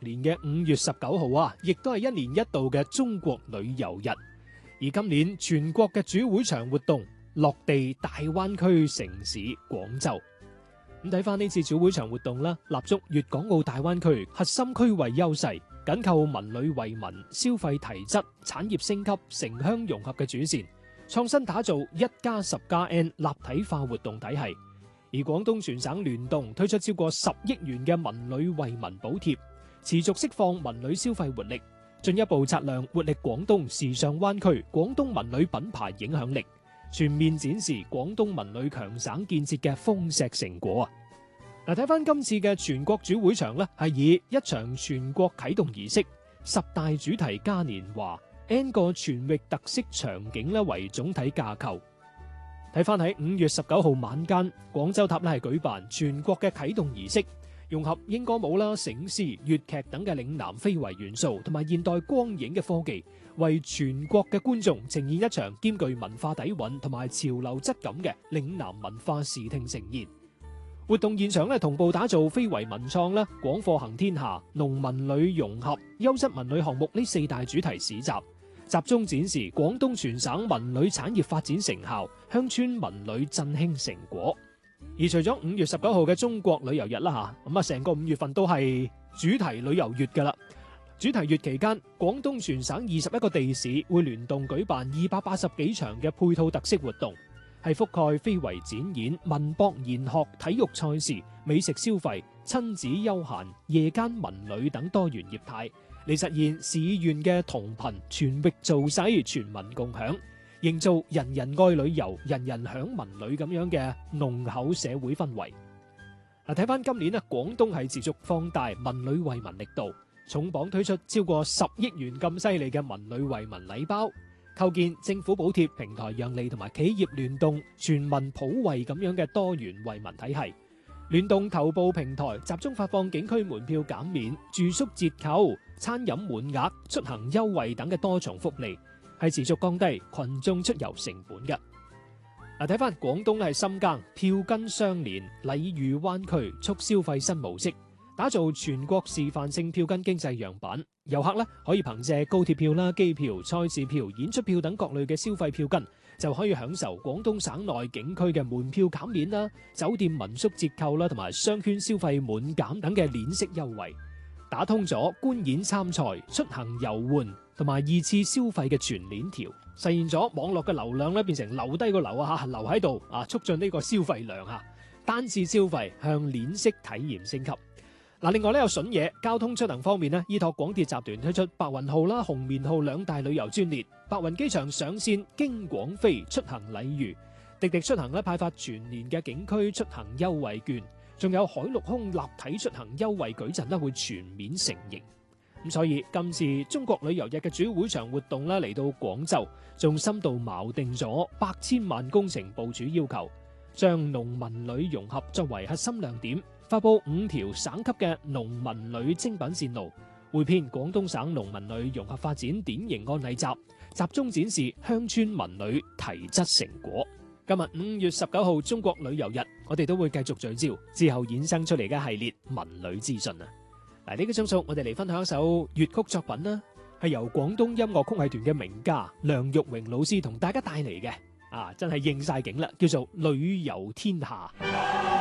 年嘅5月19號啊，亦都係一年一度嘅中國旅遊日。而今年全國嘅主會場活動落地大灣區城市廣州。咁睇翻呢次主會場活動啦，立足粵港澳大灣區核心區位優勢，緊扣文旅惠民、消費提質、產業升級、城鄉融合嘅主線，創新打造1+10+N 立體化活動體系。而廣東全省聯動推出超過10億元嘅文旅惠民補貼，持續釋放文旅消費活力，進一步擦亮活力廣東時尚灣區廣東文旅品牌影響力，全面展示廣東文旅強省建設嘅豐碩成果啊！嗱，睇翻今次嘅全國主會場咧，係以一場全國啟動儀式、10大主題嘉年華、N 個全域特色場景咧為總體架構。睇翻喺5月19號晚間，廣州塔咧係舉辦全國嘅啟動儀式，融合英歌舞啦、醒獅、粵劇等嘅嶺南非遺元素，同埋現代光影嘅科技，為全國嘅觀眾呈現一場兼具文化底蘊同埋潮流質感嘅嶺南文化視聽盛宴。活動現場咧同步打造非遺文創啦、廣貨行天下、農文旅融合、優質文旅項目呢4大主題市集，集中展示廣東全省文旅產業發展成效、鄉村文旅振興成果。而除咗5月19號嘅中國旅遊日啦吓，咁啊成個5月份都係主題旅遊月噶啦。主題月期間，廣東全省21個地市會聯動舉辦280幾場嘅配套特色活動，係覆蓋非遺展演、文博研學、體育賽事、美食消費、親子休閒、夜間文旅等多元業態，嚟實現市縣嘅同頻全域造勢、全民共享，營造人人愛旅遊、人人享文旅咁樣嘅濃厚社會氛圍。嗱，睇翻今年啊，廣東係持續放大文旅惠民力度，重磅推出超過10億元咁犀利嘅文旅惠民禮包，構建政府補貼、平台讓利同埋企業聯動、全民普惠咁樣嘅多元惠民體系。聯動頭部平台集中發放景區門票減免、住宿折扣、餐飲滿額、出行優惠等嘅多重福利，係持續降低群眾出遊成本嘅。嗱，睇翻廣東係深耕票根相連、禮遇灣區促消費新模式，打造全國示範性票根經濟樣板。遊客咧可以憑借高鐵票啦、機票、賽事票、演出票等各類嘅消費票根，就可以享受廣東省內景區嘅門票減免啦、酒店民宿折扣啦，同埋商圈消費滿減等嘅鏈式優惠，打通咗觀演參賽、出行遊玩同埋二次消費嘅全鏈條，實現咗網絡嘅流量咧變成留低個流啊，留喺度啊，促進呢個消費量啊，單次消費向鏈式體驗升級。嗱，另外咧有筍嘢，交通出行方面咧，依託廣鐵集團推出白雲號啦、紅棉號2大旅遊專列，白雲機場上線京廣飛出行禮遇，滴滴出行咧派發全年嘅景區出行優惠券，仲有海陸空立體出行優惠矩陣咧會全面成型。咁所以今次中國旅遊日嘅主會場活動咧嚟到廣州，仲深度錨定咗百千萬工程部署要求，將農文旅融合作為核心亮點，發佈5條省級嘅農文旅精品線路，匯編廣東省農文旅融合發展典型案例集，集中展示鄉村文旅提質成果。今日5月19號中國旅遊日，我哋都會繼續聚焦之後衍生出嚟嘅系列文旅資訊啊！嗱，呢個鐘數我哋嚟分享一首粵曲作品啦，係由廣東音樂曲藝團嘅名家梁玉榮老師同大家帶嚟嘅，真係應晒景啦，叫做旅遊天下。